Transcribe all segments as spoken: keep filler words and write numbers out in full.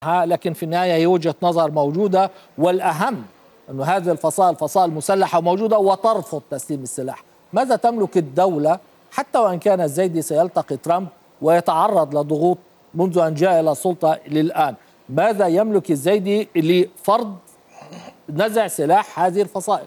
لكن في النهاية هي وجهة نظر موجودة، والأهم أن هذه الفصائل فصائل مسلحة موجودة وترفض تسليم السلاح. ماذا تملك الدولة حتى وإن كان الزيدي سيلتقي ترامب ويتعرض لضغوط منذ أن جاء إلى السلطة للآن؟ ماذا يملك الزيدي لفرض نزع سلاح هذه الفصائل؟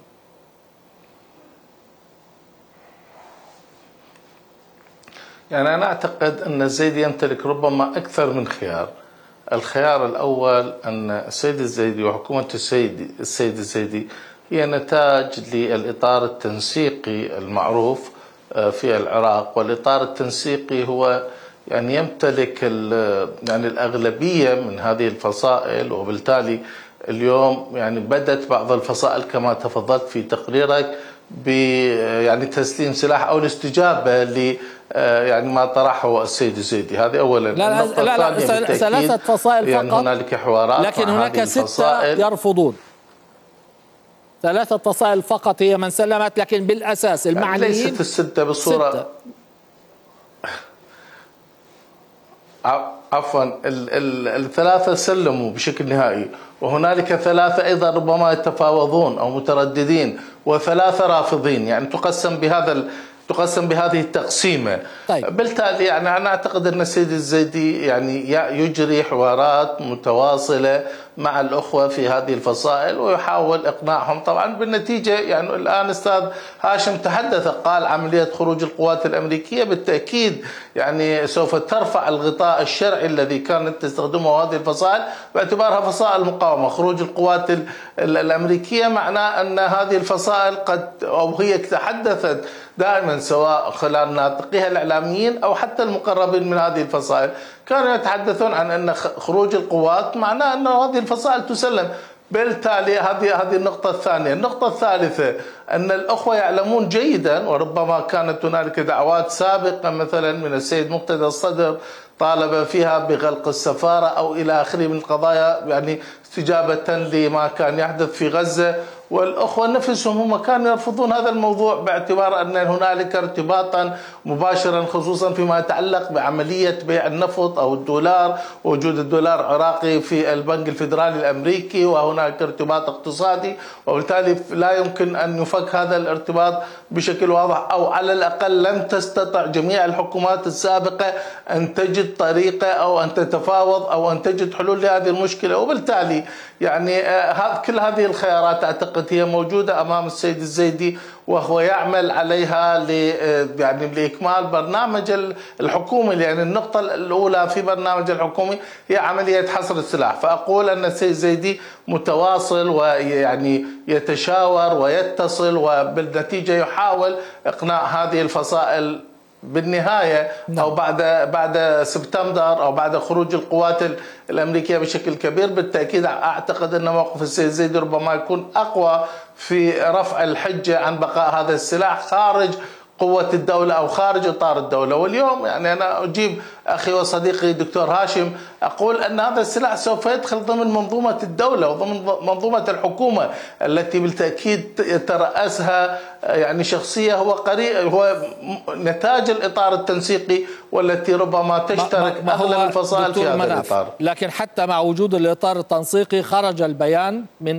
يعني أنا أعتقد أن الزيدي يمتلك ربما أكثر من خيار. الخيار الأول أن السيد الزيدي وحكومة السيد السيد الزيدي هي نتاج للإطار التنسيقي المعروف في العراق، والإطار التنسيقي هو يعني يمتلك يعني الأغلبية من هذه الفصائل، وبالتالي اليوم يعني بدت بعض الفصائل كما تفضلت في تقريرك ب يعني تسليم سلاح او الاستجابه ل يعني ما طرحه السيد الزيدي. هذه اولا. لا لا لا, لا ثلاثه فصائل يعني فقط، هنالك حوارات، لكن هناك سته يرفضون. ثلاثه فصائل فقط هي من سلمت، لكن بالاساس المعنيين ليست السته بصوره ستة. عفوا الثلاثه سلموا بشكل نهائي، وهنالك ثلاثه ايضا ربما يتفاوضون او مترددين، وثلاثه رافضين. يعني تقسم بهذا تقسم بهذه التقسيمه. طيب. بالتالي يعني انا اعتقد ان السيد الزيدي يعني يجري حوارات متواصله مع الاخوه في هذه الفصائل ويحاول اقناعهم. طبعا بالنتيجه يعني الان استاذ هاشم تحدث، قال عمليه خروج القوات الامريكيه بالتاكيد يعني سوف ترفع الغطاء الشرعي الذي كانت تستخدمه هذه الفصائل باعتبارها فصائل مقاومه. خروج القوات الامريكيه معناه ان هذه الفصائل قد او هي تحدثت دائما سواء خلال ناطقيها الاعلاميين او حتى المقربين من هذه الفصائل كانوا يتحدثون عن ان خروج القوات معناه ان هذه الفصائل تسلم. بالتالي هذه هذه النقطة الثانية. النقطة الثالثة أن الأخوة يعلمون جيدا، وربما كانت هنالك دعوات سابقة مثلا من السيد مقتدى الصدر طالب فيها بغلق السفارة أو إلى آخره من القضايا، يعني استجابة لما كان يحدث في غزة، والأخوة نفسهم هم كانوا يرفضون هذا الموضوع باعتبار أن هنالك ارتباطا مباشرا خصوصا فيما يتعلق بعملية بيع النفط أو الدولار، ووجود الدولار العراقي في البنك الفيدرالي الأمريكي، وهناك ارتباط اقتصادي، وبالتالي لا يمكن أن يفك هذا الارتباط بشكل واضح، أو على الأقل لم تستطع جميع الحكومات السابقة أن تجد طريقة أو أن تتفاوض أو أن تجد حلول لهذه المشكلة. وبالتالي يعني كل هذه الخيارات أعتقد هي موجودة أمام السيد الزيدي، وهو يعمل عليها ل يعني لإكمال برنامج الحكومي. لأن النقطة الأولى في برنامج الحكومي هي عملية حصر السلاح. فأقول أن السيد الزيدي متواصل ويعني يتشاور ويتصل، وبالنتيجة يحاول إقناع هذه الفصائل بالنهاية أو بعد بعد سبتمبر أو بعد خروج القوات الأمريكية بشكل كبير. بالتأكيد أعتقد أن موقف السيد الزيدي ربما يكون أقوى في رفع الحجة عن بقاء هذا السلاح خارج قوة الدولة أو خارج إطار الدولة. واليوم يعني أنا أجيب أخي وصديقي دكتور هاشم، أقول أن هذا السلاح سوف يدخل ضمن منظومة الدولة وضمن منظومة الحكومة التي بالتأكيد يترأسها يعني شخصية هو قريب هو نتاج الإطار التنسيقي، والتي ربما تشترك أغلب الفصائل في هذا الإطار. لكن حتى مع وجود الإطار التنسيقي خرج البيان من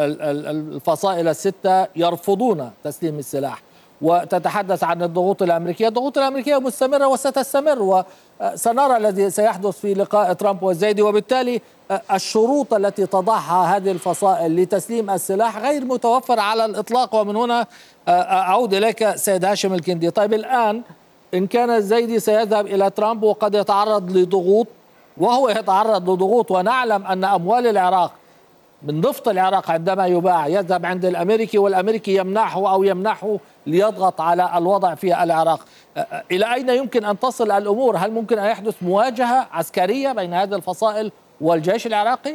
الفصائل الستة يرفضون تسليم السلاح، وتتحدث عن الضغوط الأمريكية. الضغوط الأمريكية مستمرة وستستمر، وسنرى الذي سيحدث في لقاء ترامب والزيدي. وبالتالي الشروط التي تضعها هذه الفصائل لتسليم السلاح غير متوفرة على الإطلاق. ومن هنا أعود إليك سيد هاشم الكندي. طيب الآن إن كان الزيدي سيذهب إلى ترامب وقد يتعرض لضغوط، وهو يتعرض لضغوط، ونعلم أن أموال العراق من نفط العراق عندما يباع يذهب عند الأمريكي، والأمريكي يمنحه أو يمنحه ليضغط على الوضع في العراق. إلى أين يمكن أن تصل الأمور؟ هل ممكن أن يحدث مواجهة عسكرية بين هذه الفصائل والجيش العراقي؟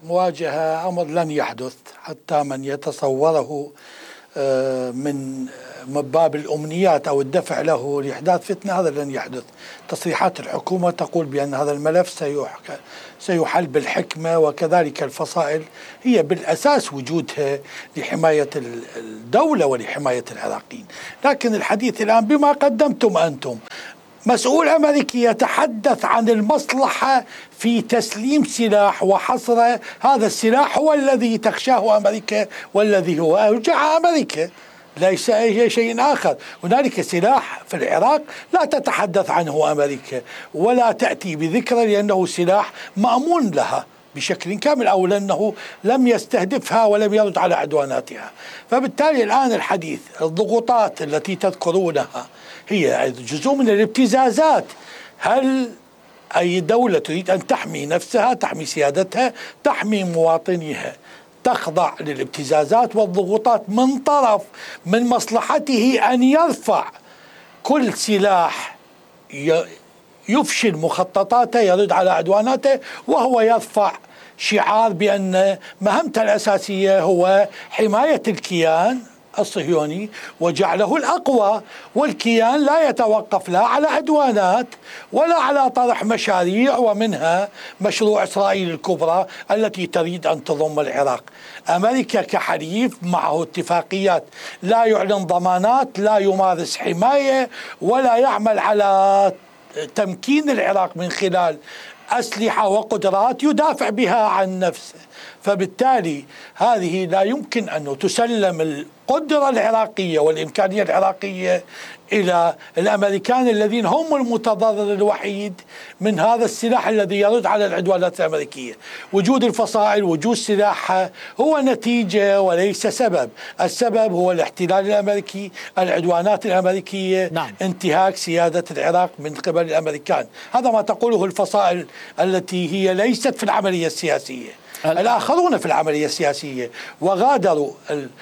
مواجهة أمر لن يحدث حتى من يتصوره من من باب الأمنيات أو الدفع له لإحداث فتنة، هذا لن يحدث. تصريحات الحكومة تقول بأن هذا الملف سيحل بالحكمة، وكذلك الفصائل هي بالأساس وجودها لحماية الدولة ولحماية العراقيين. لكن الحديث الآن بما قدمتم أنتم، مسؤول أمريكي يتحدث عن المصلحة في تسليم سلاح وحصر هذا السلاح هو الذي تخشاه أمريكا والذي هو أوجع أمريكا، ليس أي شيء آخر. هنالك سلاح في العراق لا تتحدث عنه أمريكا ولا تأتي بذكره، لأنه سلاح مأمون لها بشكل كامل، أو لأنه لم يستهدفها ولم يرد على عدواناتها. فبالتالي الآن الحديث الضغوطات التي تذكرونها هي جزء من الابتزازات. هل أي دولة تريد أن تحمي نفسها، تحمي سيادتها، تحمي مواطنيها، تخضع للابتزازات والضغوطات من طرف من مصلحته أن يرفع كل سلاح يفشل مخططاته، يرد على عدواناته، وهو يرفع شعار بأن مهمته الأساسية هو حماية الكيان الصهيوني وجعله الأقوى، والكيان لا يتوقف لا على عدوانات ولا على طرح مشاريع، ومنها مشروع إسرائيل الكبرى التي تريد أن تضم العراق. أمريكا كحليف معه اتفاقيات، لا يعلن ضمانات، لا يمارس حماية، ولا يعمل على تمكين العراق من خلال أسلحة وقدرات يدافع بها عن نفسه. فبالتالي هذه لا يمكن أن تسلم القدرة العراقية والإمكانية العراقية إلى الأمريكان الذين هم المتضرر الوحيد من هذا السلاح الذي يرد على العدوانات الأمريكية. وجود الفصائل، وجود سلاحها هو نتيجة وليس سبب. السبب هو الاحتلال الأمريكي، العدوانات الأمريكية، نعم. انتهاك سيادة العراق من قبل الأمريكان. هذا ما تقوله الفصائل التي هي ليست في العملية السياسية. الآخرون في العملية السياسية وغادروا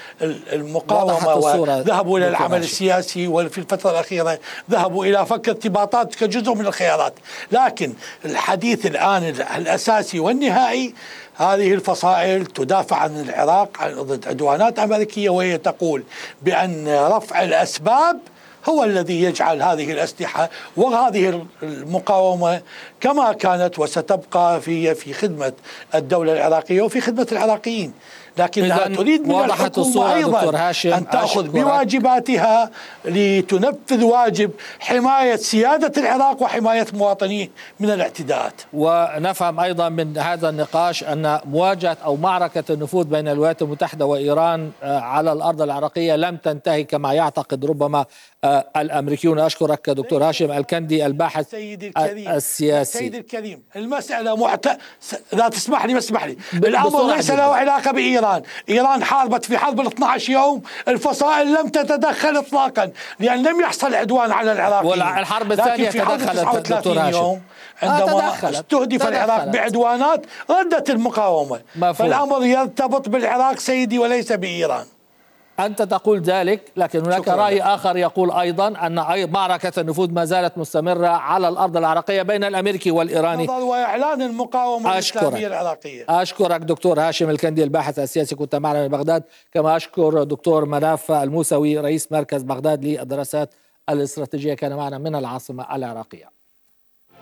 المقاومة وذهبوا إلى العمل السياسي، وفي الفترة الأخيرة ذهبوا إلى فك ارتباطات كجزء من الخيارات. لكن الحديث الآن الأساسي والنهائي، هذه الفصائل تدافع عن العراق ضد عدوانات أمريكية، وهي تقول بأن رفع الأسباب هو الذي يجعل هذه الأسلحة وهذه المقاومة كما كانت وستبقى في في خدمة الدولة العراقية وفي خدمة العراقيين. لكنها تريد من الحكومة أيضا أن تأخذ بواجباتها لتنفذ واجب حماية سيادة العراق وحماية مواطنيه من الاعتداءات. ونفهم أيضا من هذا النقاش أن مواجهة أو معركة النفوذ بين الولايات المتحدة وإيران على الأرض العراقية لم تنتهي كما يعتقد ربما الأمريكيون. أشكرك دكتور هاشم الكندي الباحث سيدي الكريم السياسي. سيدي الكريم، المسألة معت... لا تسمح لي اسمح لي الأمر ليس له علاقة بإيران. إيران حاربت في حرب الاثنى عشر يوم، الفصائل لم تتدخل إطلاقا لأن لم يحصل عدوان على العراقيين. والحرب الثانية تدخلت دكتور هاشم عندما استهدف العراق بعدوانات ردت المقاومة. مفهوم. فالأمر يرتبط بالعراق سيدي وليس بإيران. أنت تقول ذلك، لكن هناك رأي آخر يقول أيضا أن معركة النفوذ ما زالت مستمرة على الأرض العراقية بين الأمريكي والإيراني وإعلان المقاومة الإسلامية العراقية. أشكرك دكتور هاشم الكندي الباحث السياسي، كنت معنا من بغداد. كما أشكر دكتور مناف الموسوي رئيس مركز بغداد للدراسات الاستراتيجية، كان معنا من العاصمة العراقية.